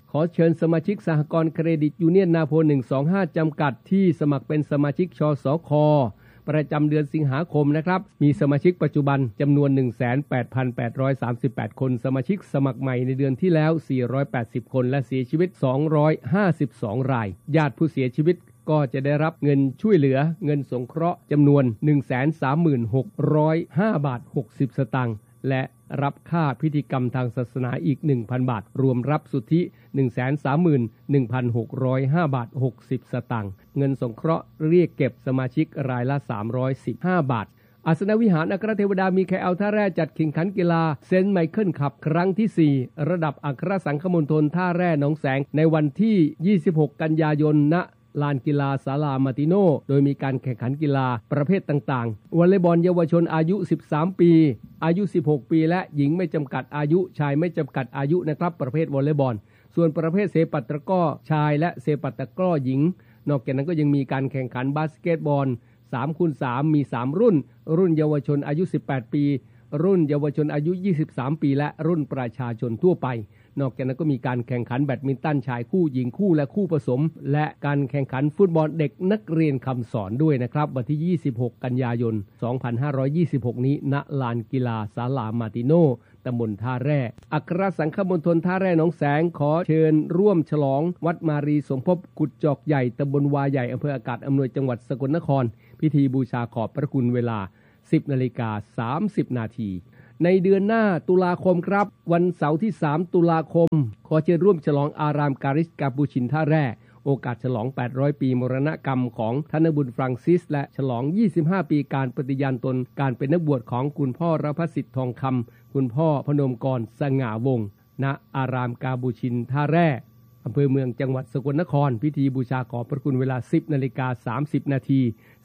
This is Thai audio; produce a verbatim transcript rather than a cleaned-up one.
ขอเชิญสมาชิกสหกรณ์เครดิตยูเนียนนาโพหนึ่งสองห้าจำกัดที่สมัครเป็นสมาชิกชสค.ประจำเดือนสิงหาคมนะครับมีสมาชิกปัจจุบันจำนวน หนึ่งแสนแปดพันแปดร้อยสามสิบแปด คนสมาชิกสมัครใหม่ในเดือนที่แล้วสี่ร้อยแปดสิบคนและเสียชีวิตสองร้อยห้าสิบสองรายญาติผู้เสียชีวิตก็จะได้รับเงินช่วยเหลือเงินสงเคราะห์จำนวน หนึ่งแสนสามหมื่นหกร้อยห้า บาทหกสิบสตางค์และรับค่าพิธีกรรมทางศาสนาอีก หนึ่งพัน บาทรวมรับสุทธิ หนึ่งแสนสามหมื่นหนึ่งพันหกร้อยห้า บาทหกสิบสตางค์เงินสงเคราะห์เรียกเก็บสมาชิกรายละสามร้อยสิบห้าบาทอาสนวิหารอัครเทวดามีแคลท่าแร่จัดแข่งขันกีฬาเซนต์ไมเคิลคัพครั้งที่สี่ระดับอัครสังฆมณฑลท่าแร่หนองแสงในวันที่ยี่สิบหกกันยายนณลานกีฬาศาลามาติโนโดยมีการแข่งขันกีฬาประเภทต่างๆวอลเลย์บอลเยาวชนอายุสิบสามปีอายุสิบหกปีและหญิงไม่จำกัดอายุชายไม่จำกัดอายุนะครับประเภทวอลเลย์บอลส่วนประเภทเซปัตตะกร้อชายและเซปัตตะกร้อหญิงนอกจากนั้นก็ยังมีการแข่งขันบาสเกตบอล สามคูณสาม มีสามรุ่นรุ่นเยาวชนอายุสิบแปดปีรุ่นเยาวชนอายุยี่สิบสามปีและรุ่นประชาชนทั่วไปนอกจากนั้นก็มีการแข่งขันแบดมินตันชายคู่หญิงคู่และคู่ผสมและการแข่งขันฟุตบอลเด็กนักเรียนคำสอนด้วยนะครับวันที่ยี่สิบหกกันยายนสองพันห้าร้อยยี่สิบหกนี้ณลานกีฬาศาลามาติโนตำบลท่าแร่อัครสังฆมณฑลท่าแร่หนองแสงขอเชิญร่วมฉลองวัดมารีสมภพกุดจอกใหญ่ตำบลวาใหญ่อำเภออากาศอำนวยจังหวัดสกลนครพิธีบูชาขอบพระคุณเวลา สิบนาฬิกาสามสิบนาทีในเดือนหน้าตุลาคมครับวันเสาร์ที่สามตุลาคมขอเชิญร่วมฉลองอารามการิสกาปูชินท่าแร่โอกาสฉลองแปดร้อยปีมรณกรรมของท่านบุญฟรังซิสและฉลองยี่สิบห้าปีการปฏิญาณตนการเป็นนักบวชของคุณพ่อรพสิทธิ์ทองคำคุณพ่อพนมกรสง่าวงศ์ณอารามกาบูชินท่าแร่อำเภอเมืองจังหวัดสกลนครพิธีบูชาขอบพระคุณเวลา สิบนาฬิกาสามสิบนาที